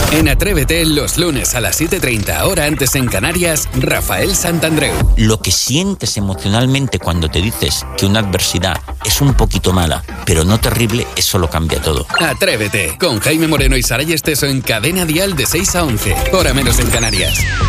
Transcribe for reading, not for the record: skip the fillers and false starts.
En Atrévete, los lunes a las 7:30, hora antes en Canarias, Rafael Santandreu. Lo que sientes emocionalmente cuando te dices que una adversidad es un poquito mala, pero no terrible, eso lo cambia todo. Atrévete, con Jaime Moreno y Saray Esteso en Cadena Dial de 6 a 11, hora menos en Canarias.